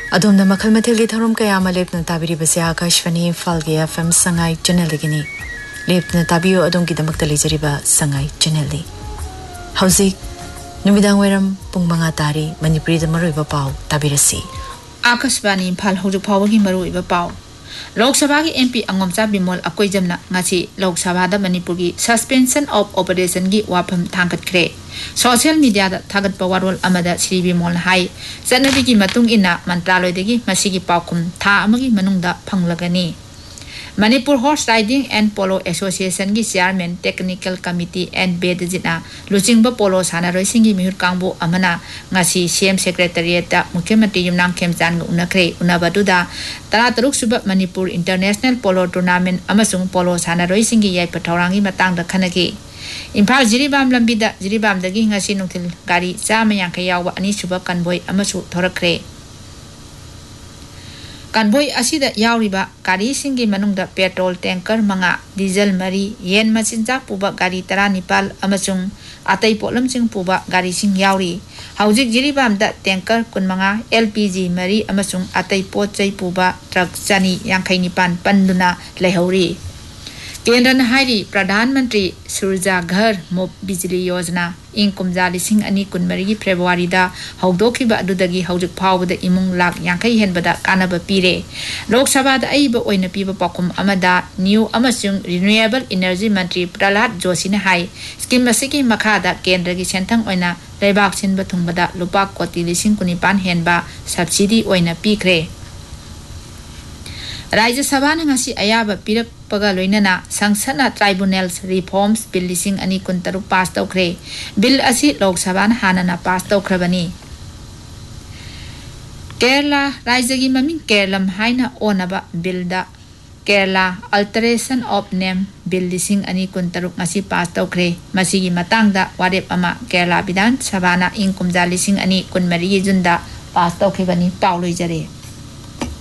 अदोमना मखल मथेली थरम कया लेपना ताबिरिबसे आकाशवाणी इम्फालगी FM संगाई चैनलगिनी लेपना ताबियो अदोमगी दमकता लेजरिबा संगाई चैनलनी हौजिक नुमिदांग वैरम पुंग मंगा तारी मणिपुरी मरुइबा पाव ताबिरसी आकाशवाणी इम्फाल हौजुक फावगी मरुइबा पाव लोकसभा की MP अंगोमचा बिमोल अकोइजमना ngasi लोकसभा मणिपुर की सस्पेंशन ऑफ ऑपरेशन की वाफम थांगतख्रे सोशल मीडिया दा थागत पवारोल अमदा श्री बिमोल हाई जनवरी की मतुंग इना मंत्रालयदगी मसिगी पाउकुम था अमगी मनुंगदा फंगलगनी Manipur horse riding and polo association की chairman technical committee and बेदजिना लुचिंग polo सानारोइसिंगी मिहुर कांगबो Amna ngasi CM secretariat मुख्यमंत्री युमनाम खेमचान उनखरे उनबदुदा 13 सुब मणिपुर इंटरनेशनल पोलो टूर्नामेंट अमसुंग पोलो सानारोइसिंगी याइपथौरांगी मतांगदा खनगी इम्फाल जिरीबाम लंबिदा जिरीबामदगी ngasi नुथिल गाड़ी चाम यांखै यावबा अनि सुब कन्वोय अमसु थोरखरे कन्वोय असिदा यावरिबा गाड़ी सिंगी मनुंगदा पेट्रोल टैंकर मंगा डीजल मरी येन मचिंजा पुबा गाड़ी 19 अमसुंग अतै पोलमसिंग पुबा गाड़ी सिंग यावरी हौजिक जिरीबामदा टैंकर 15 LPG मरी अमसुंग अतै पोचै पुबा ट्रक चनी यांखैनिपान पन्दुना लेहौरी केंद्र ने हाई प्रधानमंत्री सूर्य घर मुफ्त बिजली योजना इंग कुमजा लिसिंग अनि कुनमरी की फेब्रुआरी दा हौदोखिबा अदुदगी हौजिक फावबदा इमुंग लाख यांखै हेनबदा कानबा पीरे लोकसभा दा अइबा ओइना पीबा पाकुम अमदा न्यू अमसुंग रिन्यूएबल एनर्जी मंत्री प्रहलाद जोशी ने हाई स्कीम असिकी मखादा केंद्र की सेंथंग ओइना लेबाक सिनबा थुंगबदा लुपा कोटी लिसिंग कुनिपान हेनबा सब्सिडी ओइना पीखरे राज्य सभा ने ngasi ayaba pirakpaga loinana sangsana tribunals reforms bill lising ani kuntaruk pass tawkhre bill asi lok sabha na hanana pass tawkhrabani Kerala rajya gi maming Kerala haina onaba bill da Kerala alteration of name bill lising ani kuntaruk ngasi pass tawkhre masigi matangda warep ama Kerala bidan sabha na ingkumja lising ani kunmari junda pass tawkhibani pauloi jare